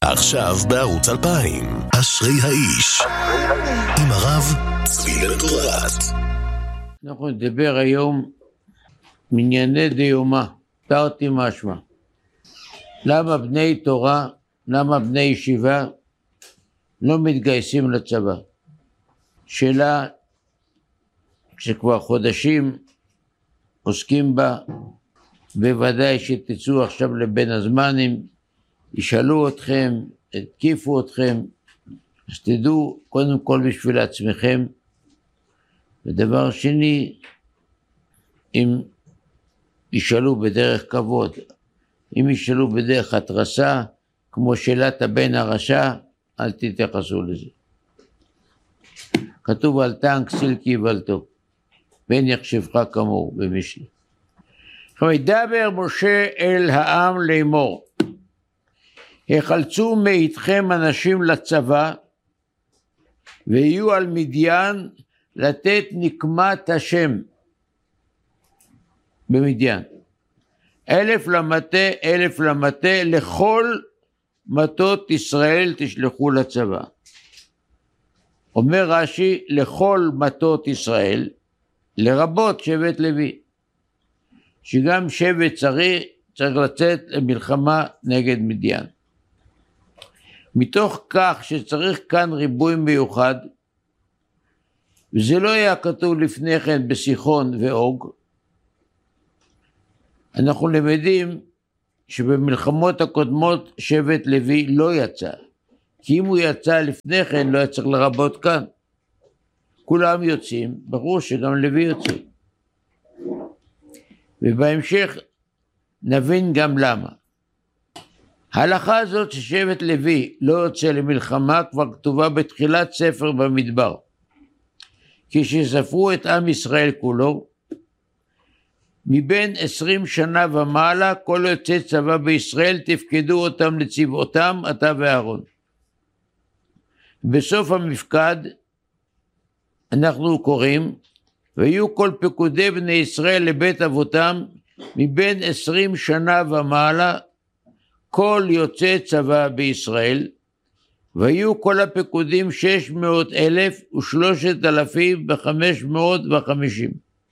עכשיו בערוץ 2000, אשרי האיש, עם הרב צבי בן-פורת. אנחנו נדבר היום מענייני דיומא, תרתי משמע. למה בני תורה, למה בני ישיבה לא מתגייסים לצבא? שאלה שכבר חודשים עוסקים בה, בוודאי שתצאו עכשיו לבין הזמנים, ישאלו אתכם, התקיפו אתכם, אז תדעו קודם כל בשביל עצמכם, ודבר שני, אם ישאלו בדרך כבוד, אם ישאלו בדרך התרסה, כמו שאלת הבן הרשע, אל תתייחסו לזה. כתוב על טנק סילקי ולטו, בן יחשבך כמוהו במשלי. וידבר משה אל העם לאמור, החלצו מאיתכם אנשים לצבא, ויהיו על מדיין לתת נקמת השם במדיין. 1,000 למטה, 1,000 למטה, לכל מטות ישראל תשלחו לצבא. אומר רש"י, לכל מטות ישראל, לרבות שבט לוי, שגם שבט צריך לצאת למלחמה נגד מדיין. מתוך כך שצריך כאן ריבוי מיוחד, וזה לא היה כתוב לפני כן בסיחון ואוג, אנחנו למדים שבמלחמות הקודמות שבט לוי לא יצא, כי אם הוא יצא לפני כן לא היה צריך לרבות כאן. כולם יוצאים, ברור שגם לוי יוצא. ובהמשך נבין גם למה. ההלכה הזאת ששבט לוי לא יוצא למלחמה כבר כתובה בתחילת ספר במדבר. כשספרו את עם ישראל כולו, מבין 20 שנה ומעלה כל יוצאי צבא בישראל תפקדו אותם לצבאותם, אתה ואהרון. בסוף המפקד אנחנו קוראים, ויהיו כל פקודי בני ישראל לבית אבותם מבין 20 שנה ומעלה כל יוצאי צבא בישראל, והיו כל הפקודים 600,000 ו3,550.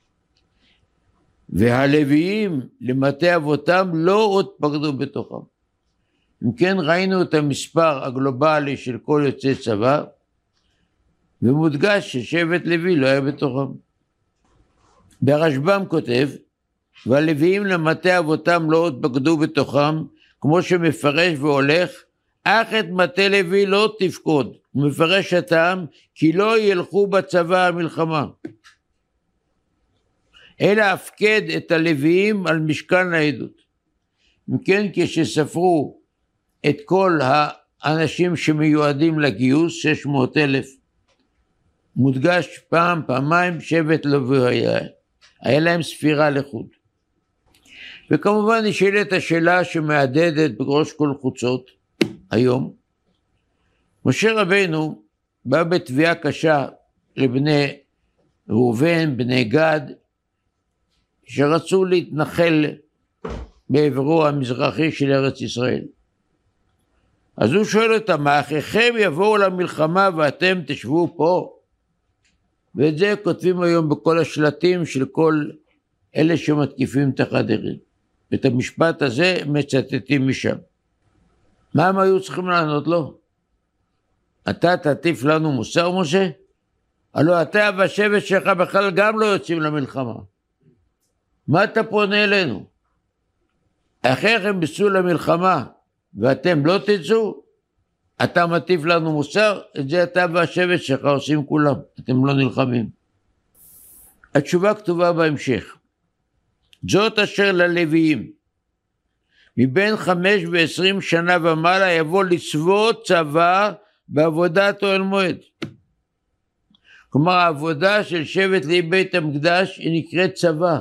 והלוויים למטה אבותם לא עוד פקדו בתוכם. אם כן ראינו את המספר הגלובלי של כל יוצאי צבא, ומודגש ששבט לוי לא היה בתוכם. ברשב"ם כותב, והלוויים למטה אבותם לא עוד פקדו בתוכם, כמו שמפרש והולך, אך את מטה לוי לא תפקוד, הוא מפרש הטעם, כי לא ילכו בצבא המלחמה. אלא הפקד את הלוויים על משכן העדות. מכן כשספרו את כל האנשים שמיועדים לגיוס, 600,000, מודגש פעם, פעמיים, שבט לוי היה להם ספירה לחוד. וכמובן נשאלת השאלה שמעדדת בראש כל חוצות היום. משה רבנו בא בתביעה קשה לבני ראובן, בני גד, שרצו להתנחל בעברו המזרחי של ארץ ישראל. אז הוא שואל אותם, מה אחיכם יבואו למלחמה ואתם תשבו פה? ואת זה כותבים היום בכל השלטים של כל אלה שמתקיפים את החדרים. את המשפט הזה מצטטים משם. מה הם היו צריכים לענות לו? אתה תטיף לנו מוסר, משה? הלוא אתה והשבט שלך בכלל גם לא יוצאים למלחמה. מה אתה פונה אלינו? אחיכם ביצאו למלחמה ואתם לא תצאו? אתה מטיף לנו מוסר? את זה אתה והשבט שלך עושים כולם, אתם לא נלחמים. התשובה כתובה בהמשך. זאת אשר ללוויים, מבין 5 ו-20 שנה ומעלה יבוא לצוות צבא בעבודת אוהל מועד. כלומר העבודה של שבט לוי בית המקדש היא נקראת צבא.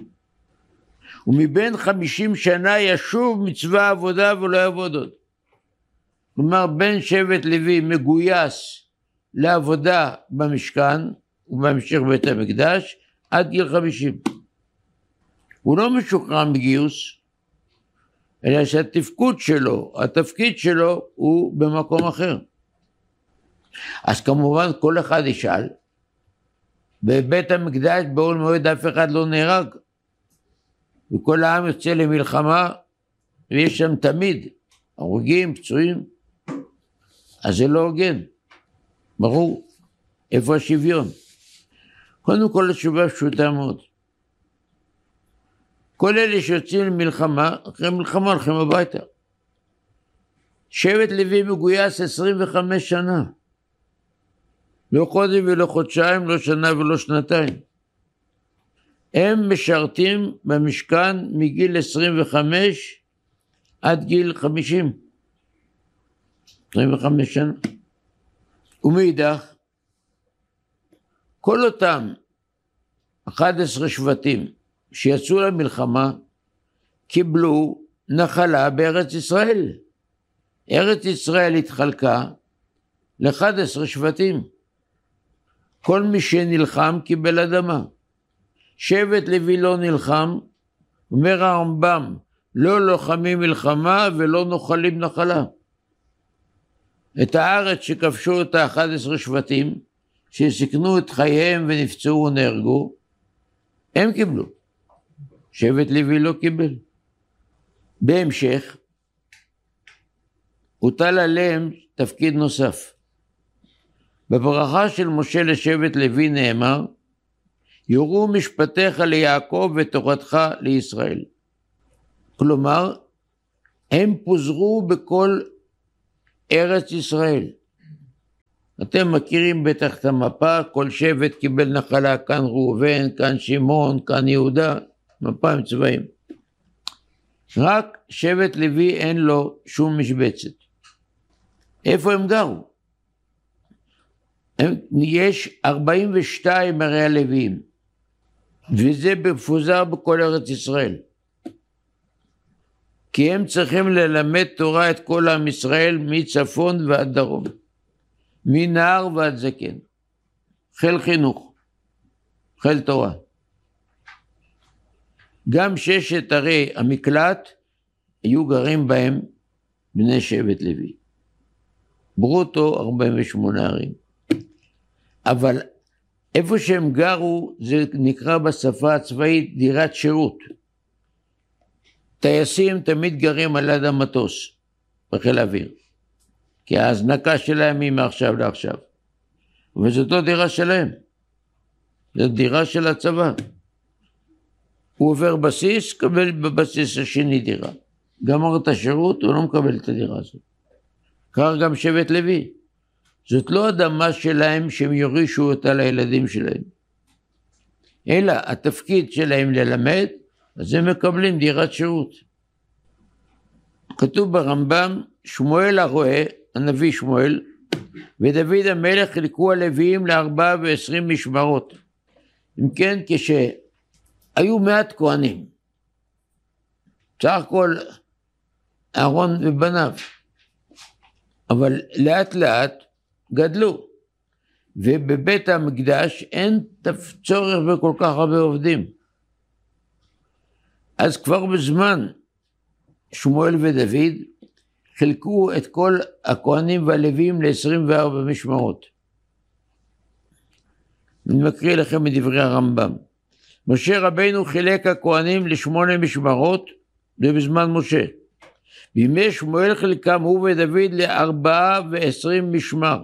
ומבין 50 שנה ישוב מצווה עבודה ולא יעבוד עוד. כלומר בין שבט לוי מגויס לעבודה במשכן ובהמשך בית המקדש עד גיל 50. הוא לא משוחרר מגיוס, אלא שהתפקוד שלו, התפקיד שלו הוא במקום אחר. אז כמובן כל אחד ישאל, בבית המקדש באול מועד אף אחד לא נהרג, וכל העם יוצא למלחמה, ויש שם תמיד הרוגים, פצועים, אז זה לא הוגן, ברור, איפה השוויון? קודם כל התשובה פשוטה מאוד, כל אלה שיוצאים למלחמה, אחרי מלחמה הולכים הביתה. שבט לוי מגויס 25 שנה, לא חודש ולא חודשיים, לא שנה ולא שנתיים. הם משרתים במשכן מגיל 25 עד גיל 50. 25 שנה. ומאידך, כל אותם 11 שבטים שיצאו למלחמה, קיבלו נחלה בארץ ישראל. ארץ ישראל התחלקה ל-11 שבטים. כל מי שנלחם קיבל אדמה. שבט לוי לא נלחם, אומר הרמב"ם, לא לוחמים מלחמה ולא נוחלים נחלה. את הארץ שכבשו את 11 שבטים, שסיכנו את חייהם ונפצעו ונהרגו, הם קיבלו. שבט לוי לא קיבל. בהמשך, הוטל עליהם תפקיד נוסף. בברכה של משה לשבט לוי נאמר, יורו משפטיך ליעקב ותורתך לישראל. כלומר, הם פוזרו בכל ארץ ישראל. אתם מכירים בטח את המפה, כל שבט קיבל נחלה, כאן ראובן, כאן שמעון, כאן יהודה, מפה עם צבעים. רק שבט לוי אין לו שום משבצת. איפה הם גרו? יש 42 ערי הלוויים, וזה מפוזר בכל ארץ ישראל. כי הם צריכים ללמד תורה את כל עם ישראל מצפון ועד דרום, מנער ועד זקן. חיל חינוך, חיל תורה. גם 6 ערי המקלט היו גרים בהם בני שבט לוי. ברוטו 48 ערים. אבל איפה שהם גרו זה נקרא בשפה הצבאית דירת שירות. טייסים תמיד גרים על יד המטוס בחיל האוויר, כי ההזנקה שלהם היא מעכשיו לעכשיו, וזאת לא דירה שלהם, זו דירה של הצבא. הוא עובר בסיס, קבל בבסיס השני דירה. גמר את השירות, הוא לא מקבל את הדירה הזאת. כך גם שבט לוי. זאת לא אדמה שלהם שהם יורישו אותה לילדים שלהם, אלא התפקיד שלהם ללמד, אז הם מקבלים דירת שירות. כתוב ברמב"ם, שמואל הרועה, הנביא שמואל, ודוד המלך חילקו הלוויים ל24 משמרות. אם כן, כשהיו 100 כהנים, סך הכל אהרון ובניו, אבל לאט לאט גדלו, ובבית המקדש אין צורך בכל כך הרבה עובדים. אז כבר בזמן שמואל ודוד חילקו את כל הכהנים והלוויים ל24 משמרות. אני מקריא לכם מדברי הרמב"ם. משה רבינו חילק הכהנים ל8 משמרות, זה בזמן משה. בימי שמואל חילקם הוא ודוד ל24 משמר.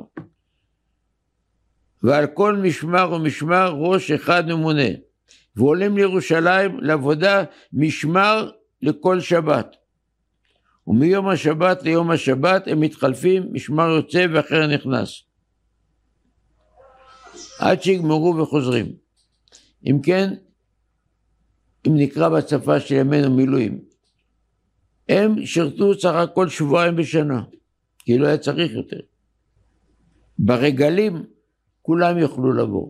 ועל כל משמר ומשמר ראש אחד ממונה. ועולים לירושלים לעבודה משמר לכל שבת. ומיום השבת ליום השבת הם מתחלפים, משמר יוצא ואחר נכנס. עד שיגמרו וחוזרים. אם כן, אם נקרא בשפה של ימינו מילואים, הם שרתו סך הכל 2 שבועות בשנה, כי לא היה צריך יותר. ברגלים כולם יוכלו לבוא.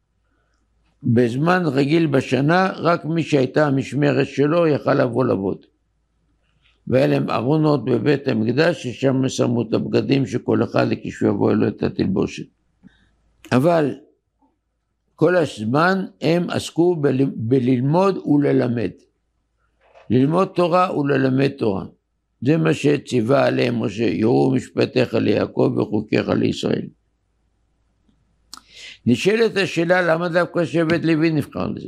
בזמן רגיל בשנה, רק מי שהייתה המשמרת שלו יכל לבוא לעבוד. והיה להם ארונות בבית המקדש, ששם שמו את הבגדים שכל אחד כשהוא יבוא אלו את התלבושת. אבל כל הזמן הם עסקו בללמוד וללמד. ללמוד תורה וללמד תורה. זה מה שציווה עליהם משה, יראו משפטיך ליעקב וחוקיך לישראל. נשאלת השאלה, למה דווקא שבט לוי נבחר לזה?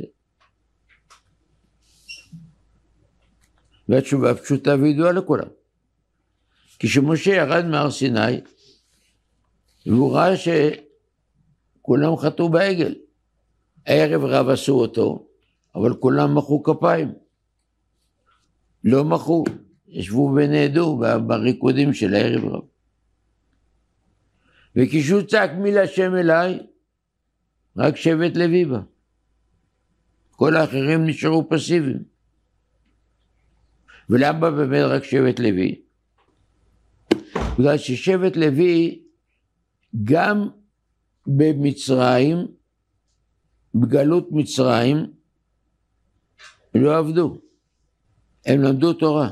והתשובה פשוטה וידועה לכולם. כשמשה ירד מהר סיני, והוא ראה שכולם חטאו בעגל. הערב רב עשו אותו, אבל כולם מחאו כפיים. לא מחאו, ישבו ונעדו בריקודים של הערב רב. וכשהוא צעק מי להשם אליי, רק שבט לוי בא. כל האחרים נשארו פסיביים. ולמה באמת רק שבט לוי? בגלל ששבט לוי גם במצרים, בגלות מצרים, לא עבדו. הם למדו תורה.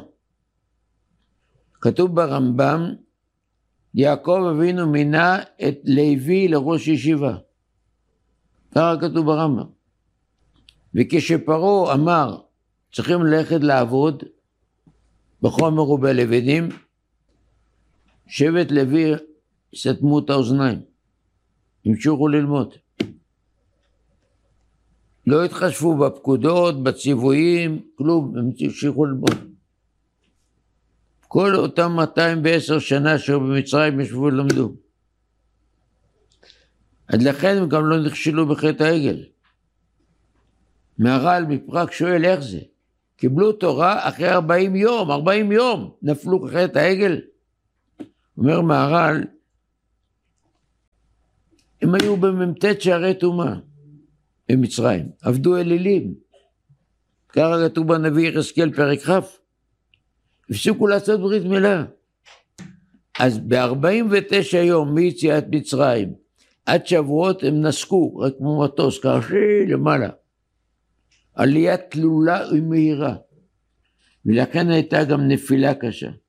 כתוב ברמב"ם, יעקב אבינו מינה את לוי לראש ישיבה. ככה כתוב ברמב"ם. וכשפרעה אמר, צריכים ללכת לעבוד בחומר ובלבנים, שבט לוי סתמו את האוזניים, המשיכו ללמוד. לא התחשבו בפקודות, בציוויים, כלום, הם המשיכו ללמוד. כל אותם 210 שנה שהיו במצרים ישבו ולמדו. עד לכן הם גם לא נכשלו בחטא העגל. מהר"ל מפראג שואל איך זה? קיבלו תורה אחרי 40 יום נפלו בחטא העגל. אומר מהר"ל, הם היו במ"ט שערי טומאה במצרים, עבדו אלילים. ככה כתוב בנביא יחזקאל פרק כ'. הפסיקו לעשות ברית מילה. אז ב-49 יום מיציאת מצרים, עד שבועות הם נסקו, רק כמו מטוס, כרשי למעלה. עלייה תלולה ומהירה. ולכן הייתה גם נפילה קשה.